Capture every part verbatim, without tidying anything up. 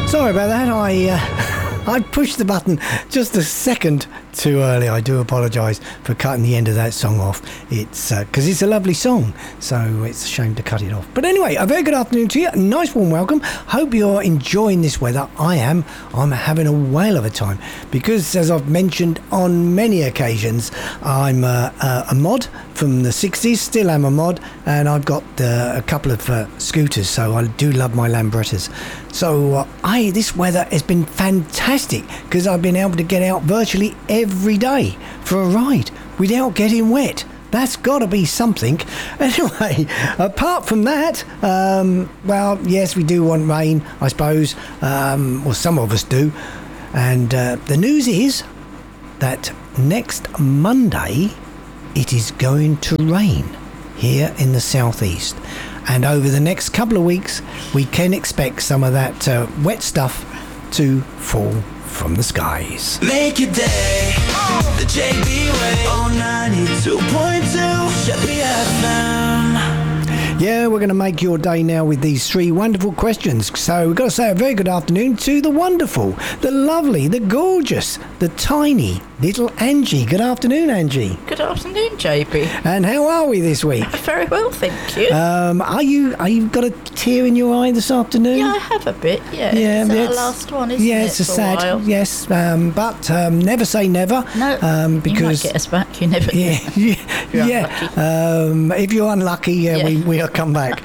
Sorry about that. I uh, I pushed the button just a second too early. I do apologise for cutting the end of that song off. It's because uh, it's a lovely song, so it's a shame to cut it off. But anyway, a very good afternoon to you. Nice warm welcome. Hope you're enjoying this weather. I am. I'm having a whale of a time because, as I've mentioned on many occasions, I'm uh, uh, a mod from the sixties. Still am a mod, and I've got uh, a couple of uh, scooters, so I do love my Lambrettas. So uh, I this weather has been fantastic because I've been able to get out virtually every day for a ride without getting wet. That's got to be something. Anyway, apart from that, um, well, yes, we do want rain, I suppose. Um, well, some of us do. And uh, the news is that next Monday it is going to rain here in the southeast. And over the next couple of weeks, we can expect some of that uh, wet stuff to fall from the skies. Make your day, oh. The J B way, oh ninety-two point two, Sheppy F M. Yeah, we're going to make your day now with these three wonderful questions. So we've got to say a very good afternoon to the wonderful, the lovely, the gorgeous, the tiny little Angie. Good afternoon, Angie. Good afternoon, J B. And how are we this week? Very well, thank you. Um, are you? Are you got a tear in your eye this afternoon? Yeah, I have a bit. Yeah, yeah it's it's, our last one, isn't yeah, it? it's a for sad. A while? Yes, um, but um, never say never. No, um, because you might get us back. You never. Yeah, yeah. yeah. Um, if you're unlucky, yeah, yeah. we we'll come back.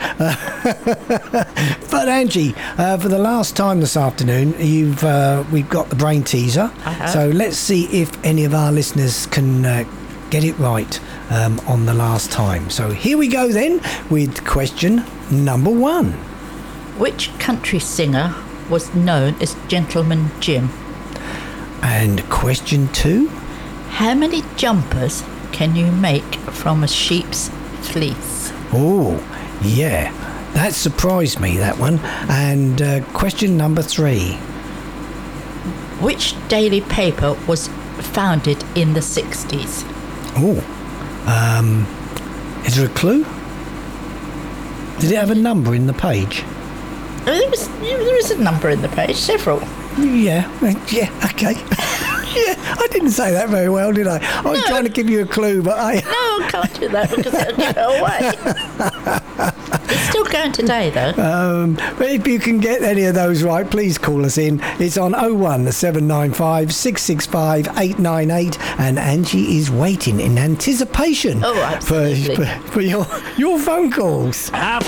But Angie, uh, for the last time this afternoon, you've uh, we've got the brain teaser. I have. So let's see if any of our listeners can uh, get it right um, on the last time. So here we go then with question number one. Which country singer was known as Gentleman Jim? And question two. How many jumpers can you make from a sheep's fleece? Oh, yeah. That surprised me, that one. And uh, question number three. Which daily paper was founded in the sixties? Oh, um, is there a clue? Did it have a number in the page? Oh, there was there was a number in the page, several. Yeah, yeah, okay. Yeah, I didn't say that very well, did I? I was No. trying to give you a clue, but I... No, I can't do that because it'll give it away. It's still going today, though. Um, but if you can get any of those right, please call us in. It's on oh one seven nine five, six six five, eight nine eight, and Angie is waiting in anticipation Oh, for, absolutely. for, for your, your phone calls.